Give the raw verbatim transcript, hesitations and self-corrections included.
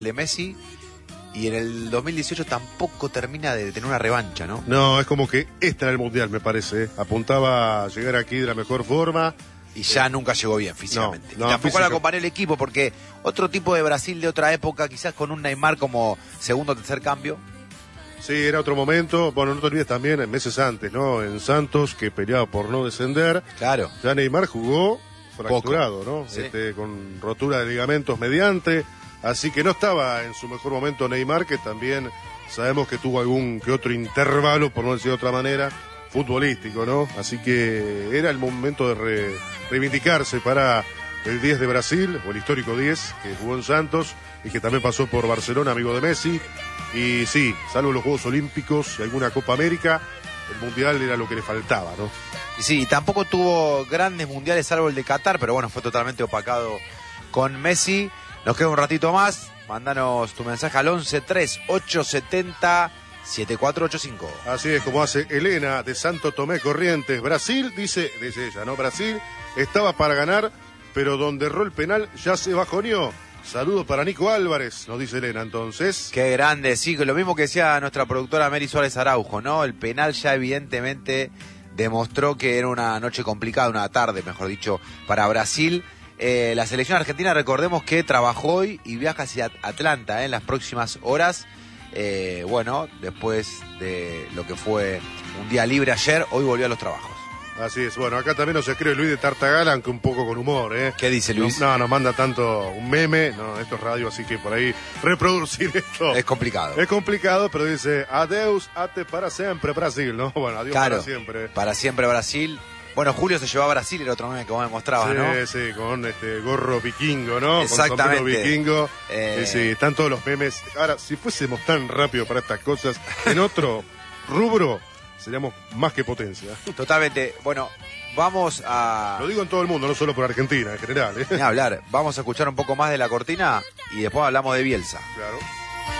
de Messi y en el dos mil dieciocho tampoco termina de tener una revancha, ¿no? No, es como que este era el Mundial, me parece. Apuntaba a llegar aquí de la mejor forma. Y ya eh, nunca llegó bien físicamente. No, no, y tampoco física... la acompañó el equipo, porque otro tipo de Brasil de otra época, quizás con un Neymar como segundo o tercer cambio. Sí, era otro momento. Bueno, no te olvides también, meses antes, ¿no? En Santos, que peleaba por no descender. Claro. Ya Neymar jugó fracturado, Poco. ¿no? Sí. Este, con rotura de ligamentos mediante. Así que no estaba en su mejor momento Neymar, que también sabemos que tuvo algún que otro intervalo, por no decir de otra manera, futbolístico, ¿no? Así que era el momento de re, reivindicarse para el diez de Brasil, o el histórico diez, que jugó en Santos y que también pasó por Barcelona, amigo de Messi. Y sí, salvo los Juegos Olímpicos y alguna Copa América, el Mundial era lo que le faltaba, ¿no? Y sí, tampoco tuvo grandes mundiales salvo el de Qatar, pero bueno, fue totalmente opacado con Messi. Nos queda un ratito más. Mándanos tu mensaje al once tres ocho setenta siete cuatro ocho cinco. Así es como hace Elena de Santo Tomé Corrientes. Brasil, dice, dice ella, ¿no? Brasil estaba para ganar, pero donde erró el penal ya se bajoneó. Saludos para Nico Álvarez, nos dice Elena, entonces. Qué grande, sí, lo mismo que decía nuestra productora Mary Suárez Araujo, ¿no? El penal ya evidentemente demostró que era una noche complicada, una tarde, mejor dicho, para Brasil. Eh, la selección argentina, recordemos que trabajó hoy y viaja hacia Atlanta eh, en las próximas horas. Eh, bueno, después de lo que fue un día libre ayer, hoy volvió a los trabajos. Así es, bueno, acá también nos escribe Luis de Tartagala, aunque un poco con humor, ¿eh? ¿Qué dice Luis? No, no nos manda tanto un meme, no, esto es radio, así que por ahí reproducir esto... Es complicado. Es complicado, pero dice, adeus, ate para siempre Brasil, ¿no? Bueno, adiós claro, para siempre. Para siempre Brasil. Bueno, Julio se llevó a Brasil, era otro meme que vos me mostrabas, sí, ¿no? Sí, sí, con este gorro vikingo, ¿no? Exactamente. Con sombrero vikingo. Eh... Sí, sí, están todos los memes. Ahora, si fuésemos tan rápido para estas cosas, en otro rubro, seríamos más que potencia. Totalmente. Bueno, vamos a... Lo digo en todo el mundo, no solo por Argentina, en general, ¿eh? Ni hablar. Vamos a escuchar un poco más de la cortina y después hablamos de Bielsa. Claro.